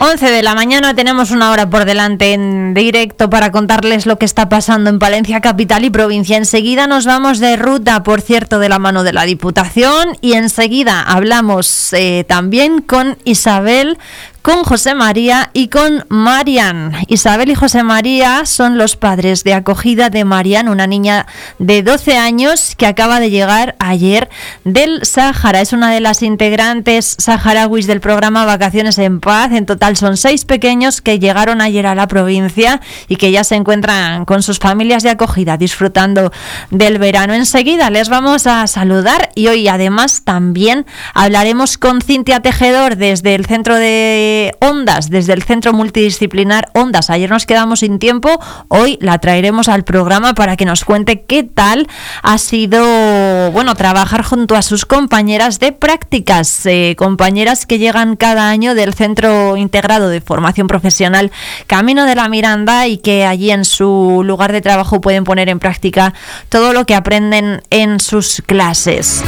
11 de la mañana, tenemos una hora por delante en directo para contarles lo que está pasando en Palencia capital y provincia. Enseguida nos vamos de ruta, por cierto, de la mano de la Diputación, y enseguida hablamos también con Isabel, con José María y con Marian. Isabel y José María son los padres de acogida de Marian, una niña de 12 años que acaba de llegar ayer del Sáhara. Es una de las integrantes saharauis del programa Vacaciones en Paz. En total son 6 pequeños que llegaron ayer a la provincia y que ya se encuentran con sus familias de acogida disfrutando del verano. Enseguida les vamos a saludar y hoy además también hablaremos con Cintia Tejedor desde el centro de Ondas, desde el Centro Multidisciplinar Ondas. Ayer nos quedamos sin tiempo, hoy la traeremos al programa para que nos cuente qué tal ha sido, trabajar junto a sus compañeras de prácticas, compañeras que llegan cada año del Centro Integrado de Formación Profesional Camino de la Miranda y que allí en su lugar de trabajo pueden poner en práctica todo lo que aprenden en sus clases.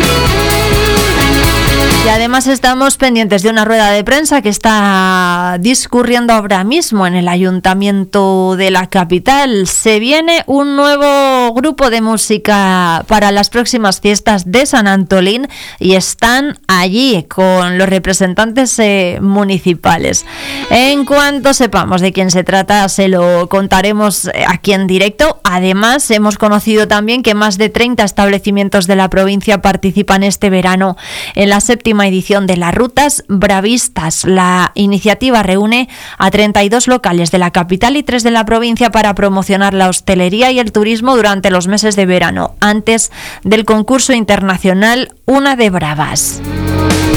Y además estamos pendientes de una rueda de prensa que está discurriendo ahora mismo en el Ayuntamiento de la capital. Se viene un nuevo grupo de música para las próximas fiestas de San Antolín y están allí con los representantes municipales. En cuanto sepamos de quién se trata, se lo contaremos aquí en directo. Además, hemos conocido también que más de 30 establecimientos de la provincia participan este verano en la séptima edición de las Rutas Bravistas. La iniciativa reúne a 32 locales de la capital y 3 de la provincia para promocionar la hostelería y el turismo durante los meses de verano, antes del concurso internacional Una de Bravas.